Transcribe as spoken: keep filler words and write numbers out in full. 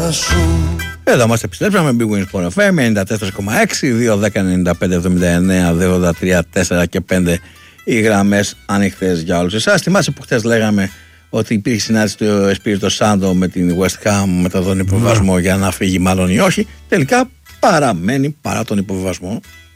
Εδώ μας επιστρέψαμε με Big Wings Sport εφ εμ ενενήντα τέσσερα κόμμα έξι, δύο δέκα ενενήντα πέντε εβδομήντα εννέα, δύο ογδόντα τρία, τέσσερα και πέντε οι γραμμές ανοιχτές για όλους εσάς. Θυμάσαι που χτες λέγαμε ότι υπήρχε συνάντηση του Espírito Santo με την West Ham μετά τον υποβιβασμό mm. για να φύγει μάλλον ή όχι. Τελικά παραμένει παρά τον υποβιβασμό.